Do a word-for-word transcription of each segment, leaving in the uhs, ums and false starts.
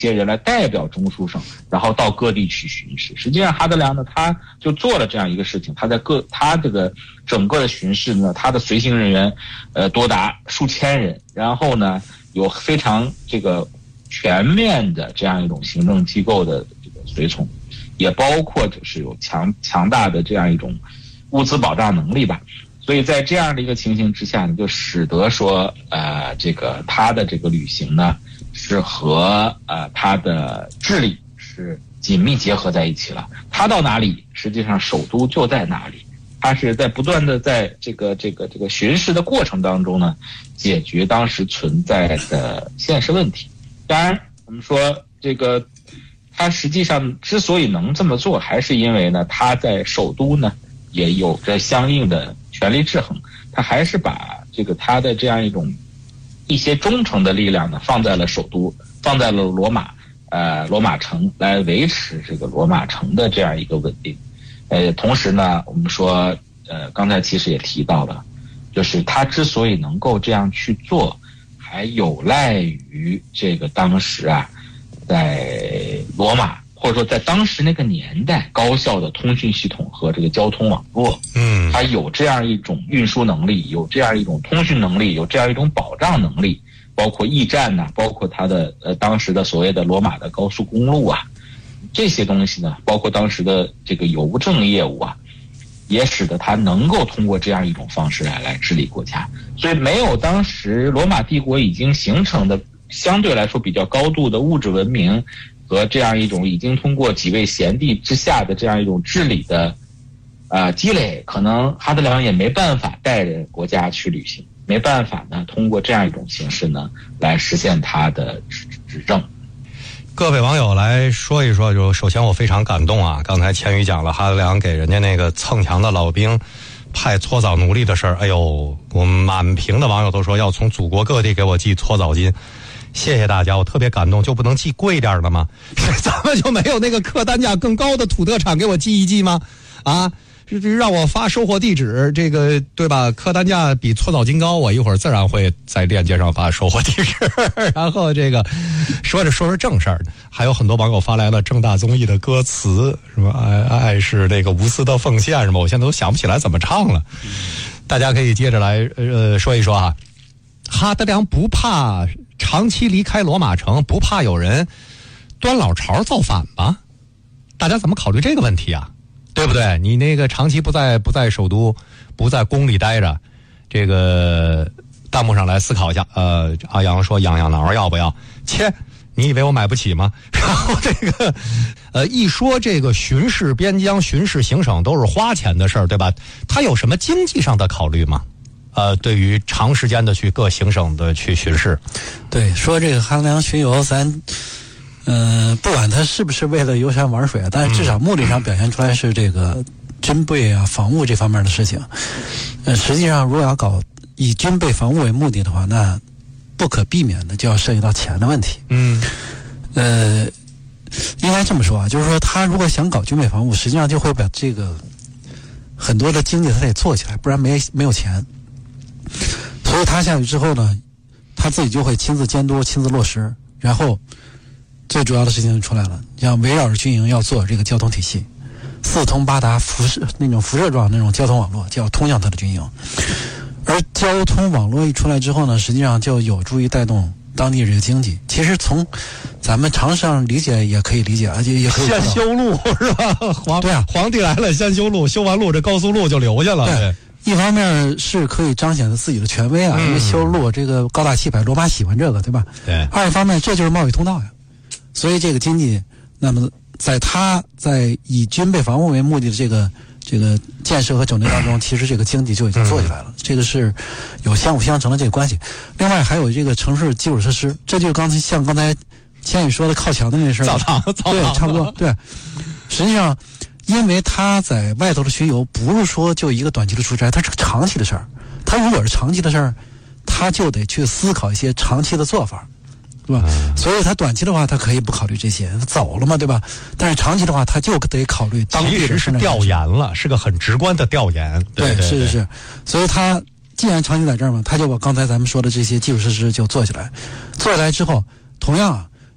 些人来代表中书省，然后到各地去巡视。实际上哈德良呢，他就做了这样一个事情，他在各他这个整个的巡视呢，他的随行人员呃多达数千人，然后呢有非常这个全面的这样一种行政机构的这个随从，也包括就是有强强大的这样一种物资保障能力吧。所以在这样的一个情形之下呢，就使得说呃这个他的这个旅行呢是和呃他的治理是紧密结合在一起了。他到哪里，实际上首都就在哪里。他是在不断的在这个这个这个巡视的过程当中呢，解决当时存在的现实问题。当然，我们说这个他实际上之所以能这么做，还是因为呢他在首都呢也有着相应的权力制衡，他还是把这个他的这样一种一些忠诚的力量呢放在了首都，放在了罗马，呃，罗马城，来维持这个罗马城的这样一个稳定。呃，同时呢，我们说，呃，刚才其实也提到了，就是他之所以能够这样去做，还有赖于这个当时啊，在罗马或者说在当时那个年代，高效的通讯系统和这个交通网络，嗯，它有这样一种运输能力，有这样一种通讯能力，有这样一种保障能力，包括驿站呐、啊，包括它的呃当时的所谓的罗马的高速公路啊，这些东西呢，包括当时的这个邮政业务啊，也使得它能够通过这样一种方式来来治理国家。所以没有当时罗马帝国已经形成的相对来说比较高度的物质文明，和这样一种已经通过几位贤帝之下的这样一种治理的啊、呃、积累，可能哈德良也没办法带着国家去旅行，没办法呢通过这样一种形式呢来实现他的执执政。 各位网友来说一说，就首先我非常感动啊！刚才千羽讲了哈德良给人家那个蹭墙的老兵派搓澡奴隶的事儿，哎呦，我们满屏的网友都说要从祖国各地给我寄搓澡巾。谢谢大家，我特别感动。就不能寄贵点的吗？咱们就没有那个客单价更高的土特产给我寄一寄吗？啊，让我发收货地址，这个对吧？客单价比搓澡巾高，我一会儿自然会在链接上发收货地址。然后这个说着说着正事儿，还有很多网友发来了正大综艺的歌词，什么爱爱是那个无私的奉献什么，我现在都想不起来怎么唱了。大家可以接着来呃说一说啊。哈德良不怕长期离开罗马城，不怕有人端老巢造反吗？大家怎么考虑这个问题啊？对不对？你那个长期不在不在首都，不在宫里待着，这个弹幕上来思考一下。呃，阿阳说痒痒挠要不要？切，你以为我买不起吗？然后这个，呃，一说这个巡视边疆、巡视行省都是花钱的事儿，对吧？他有什么经济上的考虑吗？呃，对于长时间的去各行省的去巡视， 对，说这个哈德良巡游，咱，呃，不管他是不是为了游山玩水啊，但是至少目的上表现出来是这个军备啊、防务这方面的事情。呃，实际上如果要搞以军备防务为目的的话，那不可避免的就要涉及到钱的问题。嗯，呃，应该这么说啊，就是说他如果想搞军备防务，实际上就会把这个很多的经济他得做起来，不然没没有钱。所以他下去之后呢，他自己就会亲自监督、亲自落实，然后最主要的事情就出来了，像围绕着军营要做这个交通体系，四通八达、辐射那种辐射状那种交通网络，就要通向他的军营。而交通网络一出来之后呢，实际上就有助于带动当地这个经济。其实从咱们常识上理解也可以理解，而且也可以先修路是吧？皇对啊，皇帝来了先修路，修完路这高速路就留下了。 对。对，一方面是可以彰显他自己的权威啊，因为修路这个高大气派，罗马喜欢这个，对吧？对。二一方面，这就是贸易通道呀，所以这个经济，那么在他在以军备防务为目的的这个这个建设和整顿当中，其实这个经济就已经做起来了，嗯、这个是有相辅相成的这个关系。另外还有这个城市基础设施，这就刚才像刚才千羽说的靠墙的那事儿， 澡堂，澡堂， 对，差不多，对。实际上。因为他在外头的巡游不是说就一个短期的出差，它是个长期的事儿。他如果是长期的事儿，他就得去思考一些长期的做法，对吧？嗯、所以他短期的话，他可以不考虑这些，他走了嘛，对吧？但是长期的话，他就得考虑当地的。 其实是调研了，是个很直观的调研。对, 对, 对, 对， 是是是。所以他既然长期在这儿嘛，他就把刚才咱们说的这些基础设施就做起来。做起来之后，同样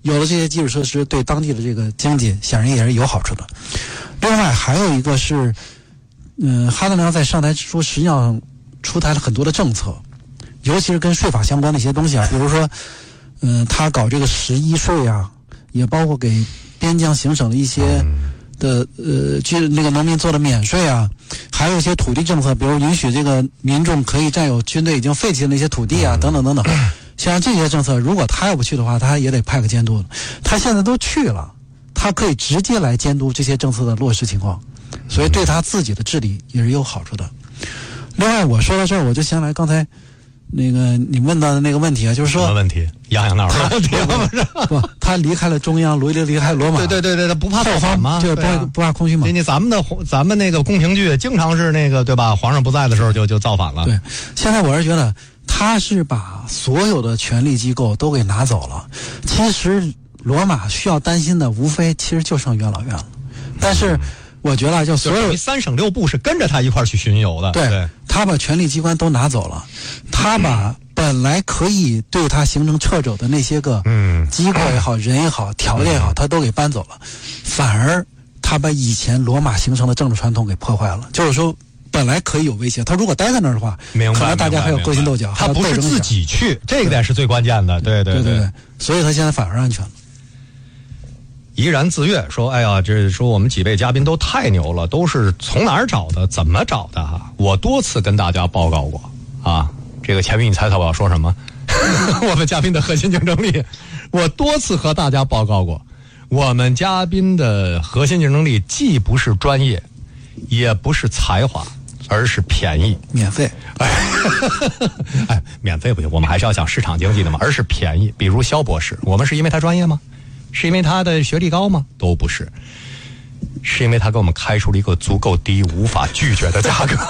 有了这些基础设施，对当地的这个经济显然也是有好处的。另外还有一个是，嗯，哈德良在上台之初实际上出台了很多的政策，尤其是跟税法相关的一些东西啊，比如说，嗯，他搞这个十一税啊，也包括给边疆行省的一些的呃，居那个农民做的免税啊，还有一些土地政策，比如允许这个民众可以占有军队已经废弃的那些土地啊，等等等等。像这些政策，如果他要不去的话，他也得派个监督。他现在都去了，他可以直接来监督这些政策的落实情况，所以对他自己的治理也是有好处的。另外，我说到这儿，我就想来刚才那个你问到的那个问题啊，就是说什么问题？痒痒哪儿的问题？ 不，他离开了中央，罗伊离开罗马， 对对对对，他不怕造反吗？ 对，不怕不怕空虚吗？ 你咱们的咱们那个宫廷剧经常是那个对吧？皇上不在的时候就就造反了。 对，现在我是觉得他是把所有的权力机构都给拿走了。其实罗马需要担心的无非其实就剩元老院了，但是我觉得就所有三省六部是跟着他一块儿去巡游的。 对， 对， 他把权力机关都拿走了，他把本来可以对他形成掣肘的那些个嗯机构也好、人也好、条件也好，他都给搬走了，反而他把以前罗马形成的政治传统给破坏了。就是说，本来可以有威胁，他如果待在那儿的话， 明白， 可能大家还有勾心斗角， 他不是自己去，这个点是最关键的。对对对对对，所以他现在反而安全了。 怡然自悦说：“哎呀，这说我们几位嘉宾都太牛了，都是从哪儿找的，怎么找的哈？我多次跟大家报告过啊。这个前面你猜猜我要说什么？我们嘉宾的核心竞争力，我多次和大家报告过，我们嘉宾的核心竞争力既不是专业，也不是才华，而是便宜， 免费。 哎，哎，免费不行，我们还是要讲市场经济的嘛，而是便宜。比如肖博士，我们是因为他专业吗？是因为他的学历高吗？都不是，是因为他给我们开出了一个足够低、无法拒绝的价格。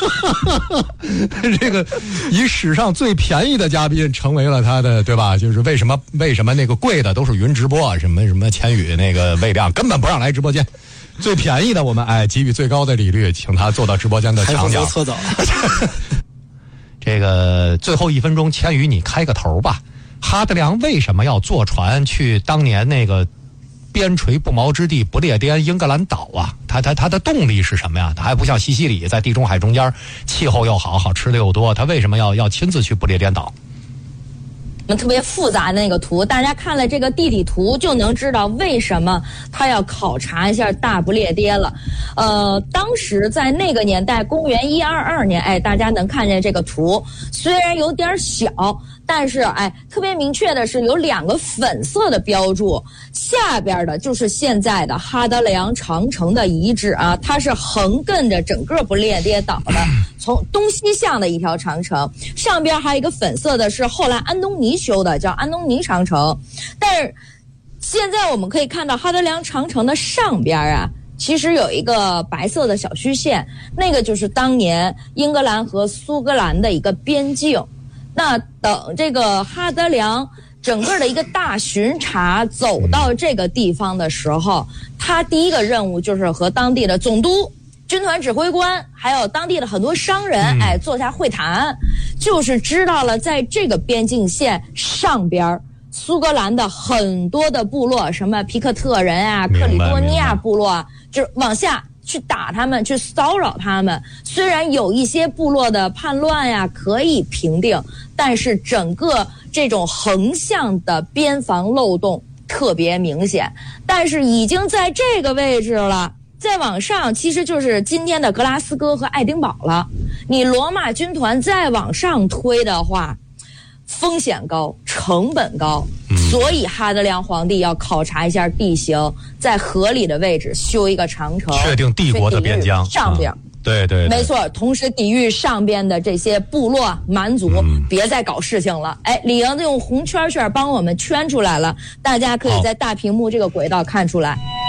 这个以史上最便宜的嘉宾成为了他的，对吧？就是为什么为什么那个贵的都是云直播，什么什么千羽那个魏亮根本不让来直播间，最便宜的我们哎给予最高的利率，请他坐到直播间的墙角。 搓澡。 这个最后一分钟，千羽你开个头吧。哈德良为什么要坐船去当年那个边陲不毛之地不列颠英格兰岛啊？他他他的动力是什么呀？他还不像西西里在地中海中间，气候又好，好吃的又多，他为什么要要亲自去不列颠岛？ 特别复杂的那个图，大家看了这个地理图就能知道为什么他要考察一下大不列颠了。呃，当时在那个年代，公元一二二年，哎，大家能看见这个图，虽然有点小，但是哎，特别明确的是有两个粉色的标注，下边的就是现在的哈德良长城的遗址啊，它是横亘着整个不列颠岛的，从东西向的一条长城，上边还有一个粉色的是后来安东尼修的，叫安东尼长城。但是现在我们可以看到哈德良长城的上边啊，其实有一个白色的小虚线，那个就是当年英格兰和苏格兰的一个边境。那等这个哈德良整个的一个大巡查走到这个地方的时候，他第一个任务就是和当地的总督、军团指挥官还有当地的很多商人哎坐下会谈，就是知道了在这个边境线上边苏格兰的很多的部落，什么皮克特人啊、克里多尼亚部落，就是往下去打他们，去骚扰他们。虽然有一些部落的叛乱呀可以平定，但是整个这种横向的边防漏洞特别明显。但是已经在这个位置了，再往上其实就是今天的格拉斯哥和爱丁堡了。你罗马军团再往上推的话，风险高，成本高，所以哈德良皇帝要考察一下地形，在合理的位置修一个长城， 确定帝国的边疆上边、啊、 对 对, 对没错，同时抵御上边的这些部落蛮族、嗯、别再搞事情了。哎，李莹用红圈圈帮我们圈出来了，大家可以在大屏幕这个轨道看出来。